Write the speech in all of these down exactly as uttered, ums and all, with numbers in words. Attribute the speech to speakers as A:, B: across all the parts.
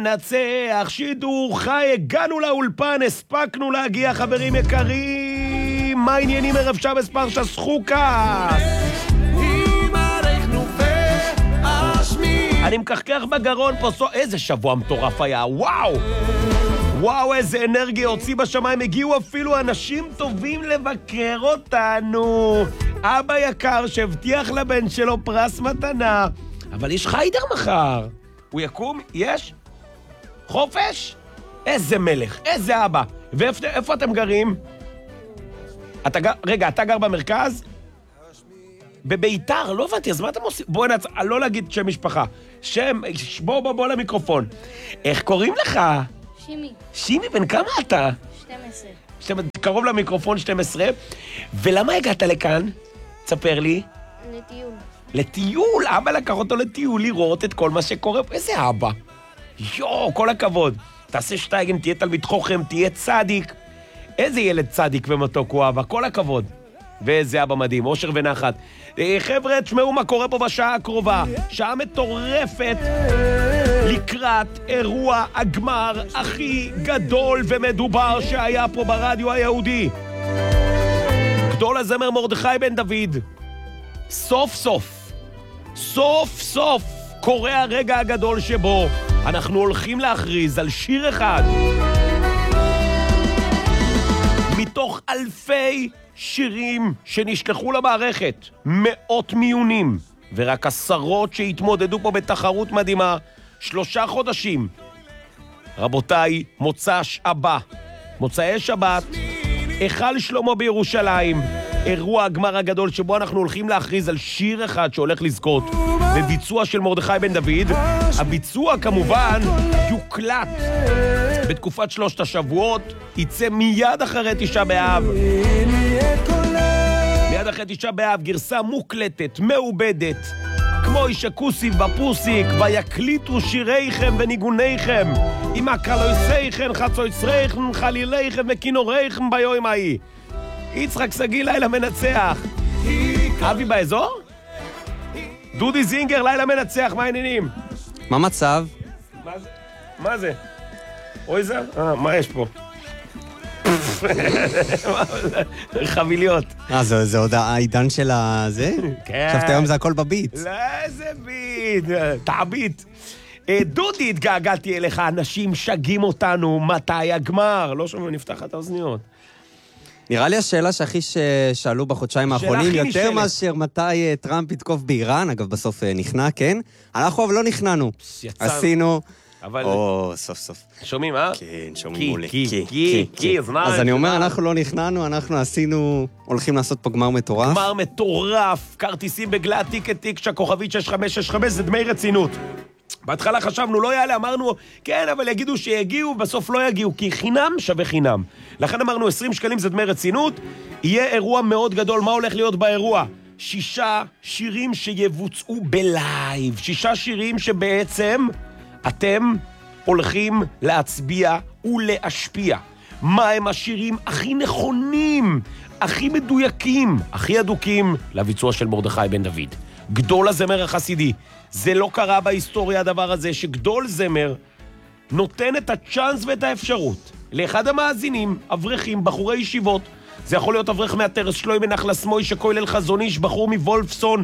A: נצח, שידור חי, הגענו לאולפן, הספקנו להגיע, חברים יקרים. מה העניינים ערב שבס פרשת סחוקס? אני מקחקח בגרון פה, איזה שבוע מטורף היה, וואו! וואו, איזה אנרגיה הוציא בשמיים, הגיעו אפילו אנשים טובים לבקר אותנו. אבא יקר שהבטיח לבן שלו פרס מתנה. אבל יש חיידר מחר. הוא יקום? יש? חופש? איזה מלך, איזה אבא. ואיפה אתם גרים? אתה גר, רגע, אתה גר במרכז? בביתר, לא הבנתי, אז מה אתם עושים? בואו נצ... לא להגיד שם משפחה. שם, בוא, בוא, בוא למיקרופון. איך קוראים לך?
B: שימי.
A: שימי, בן כמה אתה?
B: שתים עשרה.
A: שתים... קרוב למיקרופון שתים עשרה. ולמה הגעת לכאן? תספר לי.
B: לטיול.
A: לטיול? אבא לקח אותו לטיול לראות את כל מה שקורה. איזה אבא? יו, כל הכבוד. תעשה שטייגן, תהיה תלמיד חוכם, תהיה צדיק. איזה ילד צדיק ומתוק הוא אבא, כל הכבוד. ואיזה אבא מדהים, אושר ונחת. חבר'ה, תשמעו מה קורה פה בשעה הקרובה. שעה מטורפת לקראת אירוע הגמר הכי גדול ומדובר שהיה פה ברדיו היהודי. גדול הזמר מרדכי בן דוד. סוף סוף, סוף סוף קורה הרגע הגדול שבו אנחנו הולכים להכריז על שיר אחד מתוך אלפי שירים שנשלחו למערכת, מאות מיונים, ורק עשרות שהתמודדו פה בתחרות מדהימה, שלושה חודשים. רבותיי, מוצ"ש הבא, מוצאי שבת, היכל שלמה בירושלים, אירוע הגמר הגדול שבו אנחנו הולכים להכריז על שיר אחד שהולך לזכות בביצוע של מרדכי בן דוד. הביצוע כמובן יוקלט בתקופת שלושת השבועות, יצא מיד אחרי תשעה באב. מיד אחרי תשעה באב, גרסה מוקלטת, מעובדת, כמו ישקוסיב בפוסיק, ויקליטו שיריכם וניגוניכם, עם הקלויסייכם, חצויצריכם, חליליכם וכינוריכם ביום ההיא. יצחק סגי, לילה מנצח. אבי באזור? דודי זינגר, לילה מנצח, מה העניינים?
C: מה מצב?
A: מה זה? מה זה? אוי זה? אה, מה יש פה? חביליות.
C: אה, זה עוד העידן של הזה?
A: כן.
C: עכשיו היום זה הכל בביט.
A: לא, איזה ביט, תעביט. דודי, התגעגעתי אליך, אנשים שגים אותנו, מתי הגמר? לא שומעים, נפתח את האוזניות.
C: נראה לי השאלה שהכי שאלו בחודשיים האחרונים, יותר מאשר מתי טראמפ יתקוף באיראן, אגב בסוף נכנע, כן? אנחנו אבל לא נכנענו. עשינו... או, סוף סוף.
A: שומעים, אה?
C: כן, שומעים מולי.
A: כי, כי, כי,
C: אז אני אומר, אנחנו לא נכנענו, אנחנו עשינו, הולכים לעשות פה גמר מטורף.
A: גמר מטורף, כרטיסים בגלת, טיקט טיק, שהכוכבית שש חמש שש חמש, זה דמי רצינות. בהתחלה חשבנו, לא יעלה, אמרנו, כן, אבל יגידו שיגיעו, בסוף לא יגיעו, כי חינם שווה חינם. לכן אמרנו, עשרים שקלים זה דמי רצינות, יהיה אירוע מאוד גדול. מה הולך להיות באירוע? שישה שירים שיבוצעו בלייב, שישה שירים שבעצם אתם הולכים להצביע ולהשפיע. מה הם השירים הכי נכונים, הכי מדויקים, הכי אדוקים לביצוע של מרדכי בן דוד. גדול הזמר החסידי. זה לא קרה בהיסטוריה הדבר הזה, שגדול זמר נותן את הצ'אנס ואת האפשרות לאחד המאזינים, אברכים, בחורי ישיבות. זה יכול להיות אברך מהטרס שלוי מנחלס מוישה כולל חזוניש, בחור מבולפסון,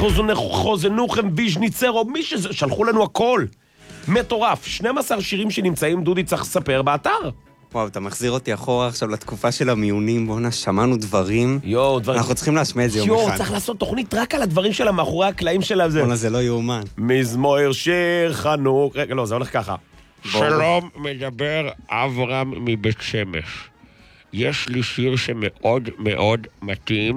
A: חוזנוכם ויז'ניצר, או מי שזה, שלחו לנו הכל. מטורף, שנים עשר שירים שנמצאים, דודי צריך לספר באתר.
C: וואו, אתה מחזיר אותי אחורה עכשיו לתקופה של המיונים, בואו שמענו דברים.
A: יו, דברים.
C: אנחנו צריכים להשמיע את זה יום
A: יו,
C: אחד.
A: צריך לעשות תוכנית רק על הדברים שלה, מאחורי הקלעים שלה.
C: בואו, זה לא יאומן.
A: מזמור שיר חנוך, רגע, לא, זה הולך ככה. שלום, מדבר אברהם מבית שמש. יש לי שיר שמאוד מאוד מתאים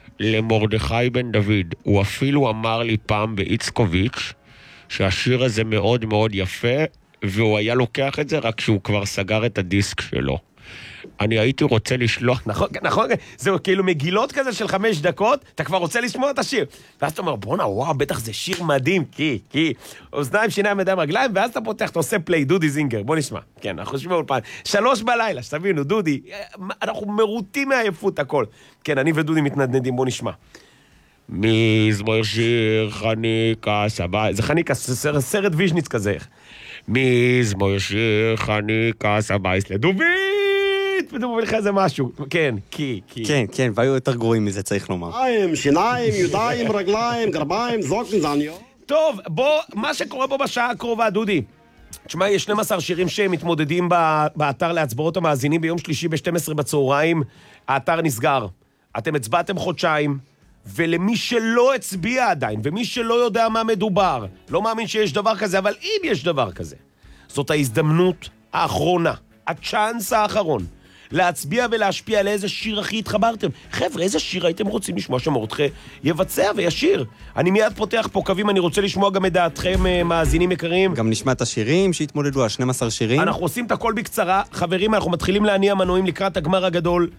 A: למרדכי בן דוד. הוא אפילו אמר לי פעם באיצקוביץ' שהשיר הזה מאוד מאוד יפה, והוא היה לוקח את זה רק כשהוא כבר סגר את הדיסק שלו. אני הייתי רוצה לשלוח, נכון, נכון, זה כאילו מגילות כזה של חמש דקות, אתה כבר רוצה לשמוע את השיר. ואז אתה אומר, בונה, וואו, בטח זה שיר מדהים, כי, כי, אוזניים, שיניים, ידיים, רגליים, ואז אתה פותח, אתה עושה פליי, דודי זינגר, בוא נשמע. כן, אנחנו נשמע אולפן. שלוש בלילה, שתבינו, דודי, אנחנו מרוטים מהעייפות הכל. כן, אני ודודי מתנדנדים, בוא נשמע. מזמור שיר חניקה, סבא, זה חניקה, סרט ויז'ניץ כזה. מזמור שיר חניקה סבייס לדובית, ודובו לך איזה משהו, כן, כי, כי.
C: כן, כן, והיו יותר גרועים מזה, צריך לומר.
D: שיניים, ידיים, רגליים, גרביים, זוקן, זניות.
A: טוב, בוא, מה שקורה פה בשעה הקרובה, דודי. תשמע, יש שנים עשר שירים שמתמודדים באתר להצבעות המאזינים ביום שלישי ב-שתים עשרה בצהריים. האתר נסגר. אתם הצבעתם חודשיים, ולמי שלא הצביע עדיין, ומי שלא יודע מה מדובר, לא מאמין שיש דבר כזה, אבל אם יש דבר כזה, זאת ההזדמנות האחרונה, הצ'אנס האחרון, להצביע ולהשפיע על איזה שיר הכי התחברתם. חבר'ה, איזה שיר הייתם רוצים לשמוע שמורדכם יבצע וישיר? אני מיד פותח פה קווים, אני רוצה לשמוע גם את דעתכם, מאזינים יקרים.
C: גם נשמע את השירים שהתמודדו, ה-שנים עשר שירים.
A: אנחנו עושים את הכל בקצרה. חברים, אנחנו מתחילים להניע מנועים לקראת הגמר הגדול.